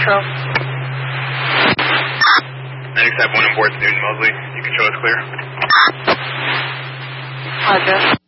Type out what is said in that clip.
Control. 96.1 on board, Newton Mosley. You can show us clear. Roger.